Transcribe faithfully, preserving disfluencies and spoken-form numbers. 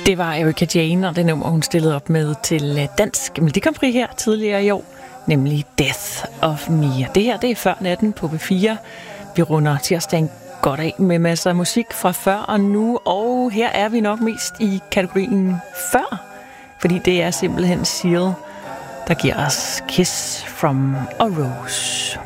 Det var Erika Jane og det nummer, hun stillede op med til Dansk Melodi Grand Prix her tidligere i år, nemlig Death of Me. Det her, det er Før Natten på B fire. Vi runder tirsdagen godt af med masser af musik fra før og nu, og her er vi nok mest i kategorien før, fordi det er simpelthen Seal, der giver os Kiss from a Rose.